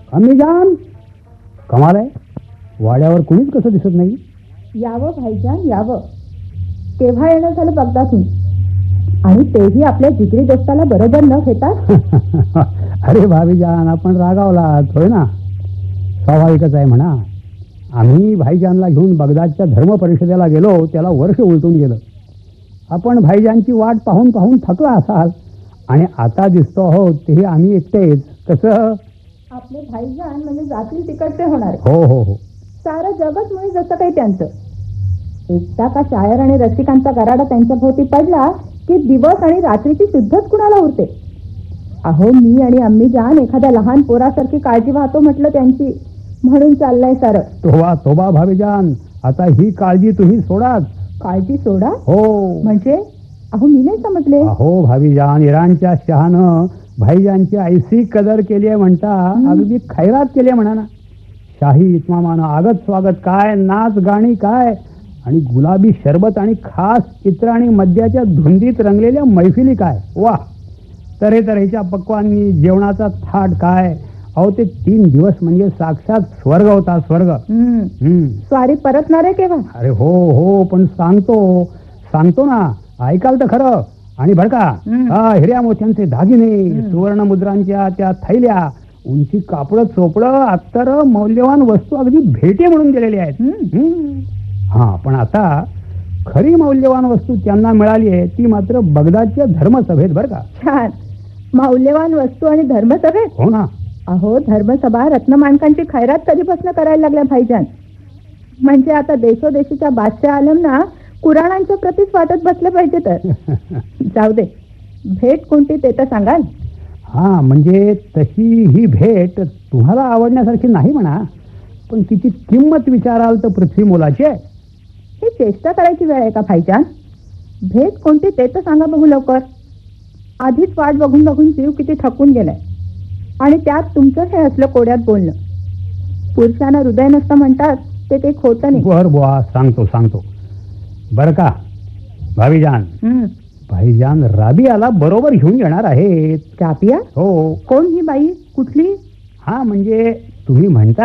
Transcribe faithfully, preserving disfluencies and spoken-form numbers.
आम्ही जान कमाल आहे, वाड्यावर कुणीच कसं दिसत नाही. यावं भाईजान यावं. केव्हा येणं झालं बगदातून, आणि तेही आपल्या जिगरी दोस्ताला बरोबर न घेता. अरे भावीजान, आपण रागावला होय ना. स्वाभाविकच आहे म्हणा. आम्ही भाईजानला घेऊन बगदादच्या धर्म परिषदेला गेलो, त्याला वर्ष उलटून गेलं. आपण भाईजानची वाट पाहून पाहून थकला असाल, आणि आता दिसतो आहोत तेही आम्ही एकटेच. कसं? आपले भाईजान म्हणजे जातील तिकडचे होणार. हो हो हो. सारं जगच मुळे जसं काही त्यांचं. एकदा का शायर आणि रसिकांचा गराडा त्यांच्या भोवती पडला की दिवस आणि रात्रीची शुद्धच कुणाला उरते. अहो, मी आणि अम्मी जान एखाद्या लहान पोरासारखी काळजी वाहतो म्हटलं त्यांची, म्हणून चाललंय सारं. तोबा तोबा भावीजान, आता ही काळजी तुम्ही सोडा. काळजी सोडा? हो. म्हणजे? अहो, मी नाही समजले. अहो भावीजान, इराणच्या शहानं भाईजानची ऐसी कदर केली आहे म्हणता, अगदी खैरात केली आहे म्हणा ना. शाही इतमामानं आगत स्वागत काय, नाच गाणी काय, आणि गुलाबी शरबत आणि खास चित्र आणि मद्याच्या धुंदीत रंगलेल्या मैफिली काय. वा, तऱ्हे तऱ्हेच्या पक्वांनी जेवणाचा थाट काय. अहो, ते तीन दिवस म्हणजे साक्षात स्वर्ग होता, स्वर्ग. हम्म. स्वारी परतणार आहे केव्हा? अरे हो हो, पण सांगतो सांगतो ना, ऐकाल तर खरं. आणि बर का, हा, हिऱ्या मोत्यांचे दागिने, सुवर्ण मुद्रांच्या त्या थैल्या, उंची कापड चोपडं, अत्तर, मौल्यवान वस्तू अगदी भेटे म्हणून दिलेली आहेत. हा, पण आता खरी मौल्यवान वस्तू त्यांना मिळाली आहे, ती मात्र बगदादच्या धर्मसभेत. बर का? छान. मौल्यवान वस्तू आणि धर्मसभेत? हो ना. अहो, धर्मसभा रत्नमाणकांची खैरात कधीपासून करायला लागल्या भाईजान. म्हणजे आता देशोदेशीच्या बादशाह आलमना कुराणांच्या प्रतीच वाटत बसले पाहिजे. तर जाऊ दे, भेट कोणती ते तर सांगाल? हा, म्हणजे तशी ही भेट तुम्हाला आवडण्यासारखी नाही म्हणा, पण तिची किंमत विचाराल तर पृथ्वी मोलाची आहे. ही चेष्टा करायची वेळ आहे का भाईजान? भेट कोणती ते तर सांगा बघू लवकर. आधीच वाट बघून बघून जीव किती थकून गेलाय, आणि त्यात तुमचं हे असलं कोड्यात बोलणं. पुरुषांना हृदय नसतं म्हणतात, ते काही खोटं नाही. बर बुवा, सांगतो सांगतो बर का भावीजान. भाईजान राबियाला बरोबर घेऊन येणार आहेत. राबिया? हो. कोण ही बाई? कुठली? हा, म्हणजे तुम्ही म्हणता